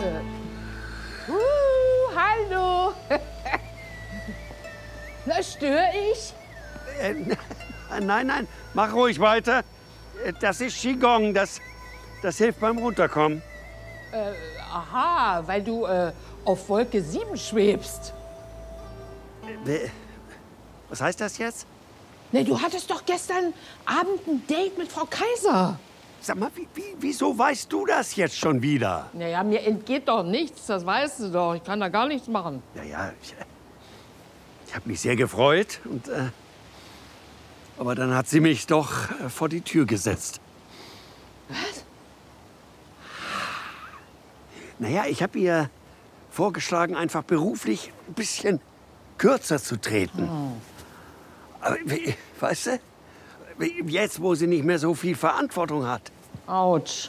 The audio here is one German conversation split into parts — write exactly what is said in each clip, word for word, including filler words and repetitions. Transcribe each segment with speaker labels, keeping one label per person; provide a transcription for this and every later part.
Speaker 1: Uh, hallo. Na, störe ich?
Speaker 2: Äh, nein, nein, mach ruhig weiter. Das ist Qigong, das, das hilft beim Runterkommen.
Speaker 1: Äh, aha, weil du äh, auf Wolke sieben schwebst.
Speaker 2: Äh, was heißt das jetzt?
Speaker 1: Ne, du hattest doch gestern Abend ein Date mit Frau Kaiser.
Speaker 2: Sag mal, wie, wie, wieso weißt du das jetzt schon wieder?
Speaker 1: Naja, mir entgeht doch nichts, das weißt du doch. Ich kann da gar nichts machen.
Speaker 2: Naja, ich, ich habe mich sehr gefreut. Und, äh, aber dann hat sie mich doch äh, vor die Tür gesetzt.
Speaker 1: Was?
Speaker 2: Naja, ich habe ihr vorgeschlagen, einfach beruflich ein bisschen kürzer zu treten.
Speaker 1: Oh.
Speaker 2: Aber, weißt du, jetzt, wo sie nicht mehr so viel Verantwortung hat.
Speaker 1: Autsch.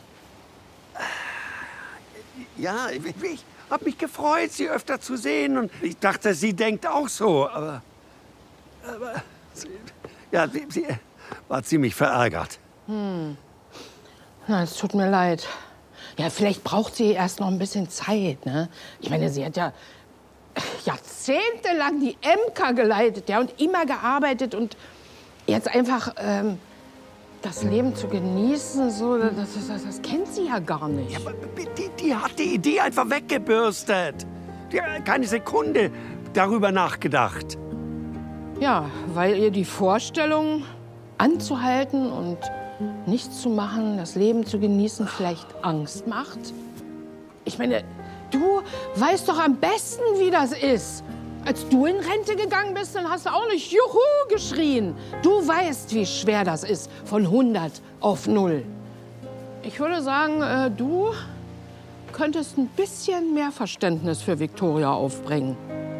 Speaker 2: Ja, ich, ich habe mich gefreut, sie öfter zu sehen. Und ich dachte, sie denkt auch so. Aber, aber sie, ja, sie, sie war ziemlich verärgert.
Speaker 1: Hm. Na, es tut mir leid. Ja, vielleicht braucht sie erst noch ein bisschen Zeit, ne? Ich meine, sie hat ja jahrzehntelang die M K geleitet, ja, und immer gearbeitet und jetzt einfach ähm, das Leben zu genießen, so, das, das, das kennt sie ja gar nicht.
Speaker 2: Ja, aber die, die hat die Idee einfach weggebürstet. Die hat keine Sekunde darüber nachgedacht.
Speaker 1: Ja, weil ihr die Vorstellung, anzuhalten und nichts zu machen, das Leben zu genießen, vielleicht Angst macht. Ich meine, du weißt doch am besten, wie das ist. Als du in Rente gegangen bist, dann hast du auch nicht Juhu geschrien. Du weißt, wie schwer das ist, von hundert auf null. Ich würde sagen, äh, du könntest ein bisschen mehr Verständnis für Viktoria aufbringen.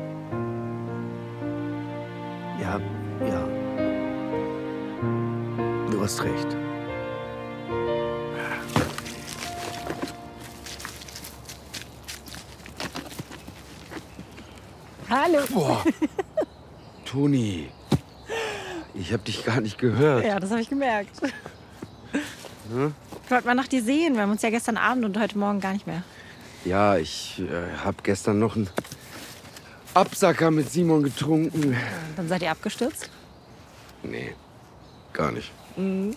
Speaker 2: Ja, ja. Du hast recht.
Speaker 3: Hallo.
Speaker 4: Boah. Toni, ich hab dich gar nicht gehört.
Speaker 3: Ja, das habe ich gemerkt.
Speaker 4: Hm?
Speaker 3: Ich wollte mal nach dir sehen. Wir haben uns ja gestern Abend und heute Morgen gar nicht mehr.
Speaker 4: Ja, ich äh, hab gestern noch einen Absacker mit Simon getrunken.
Speaker 3: Dann seid ihr abgestürzt?
Speaker 4: Nee, gar nicht.
Speaker 3: Mhm.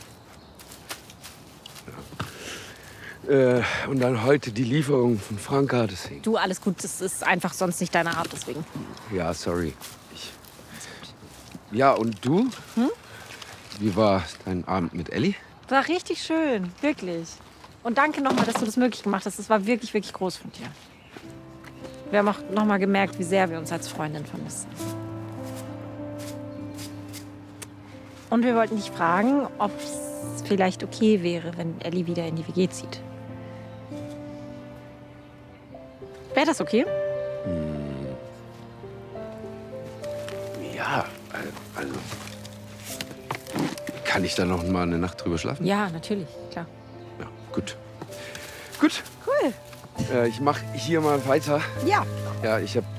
Speaker 4: Ja. Äh, und dann heute die Lieferung von Franka, deswegen.
Speaker 3: Du, alles gut. Das ist einfach sonst nicht deine Art, deswegen.
Speaker 4: Ja, sorry. Ich... Ja, und du?
Speaker 3: Hm?
Speaker 4: Wie war dein Abend mit Elli?
Speaker 3: War richtig schön, wirklich. Und danke nochmal, dass du das möglich gemacht hast. Das war wirklich, wirklich groß von dir. Wir haben auch nochmal gemerkt, wie sehr wir uns als Freundin vermissen. Und wir wollten dich fragen, ob es vielleicht okay wäre, wenn Elli wieder in die W G zieht. Wäre das okay?
Speaker 4: Hm. Ja, also... Kann ich da noch mal eine Nacht drüber schlafen?
Speaker 3: Ja, natürlich, klar.
Speaker 4: Ja, gut. Gut.
Speaker 3: Cool.
Speaker 4: Äh, ich mach hier mal weiter.
Speaker 3: Ja.
Speaker 4: Ja, ich habe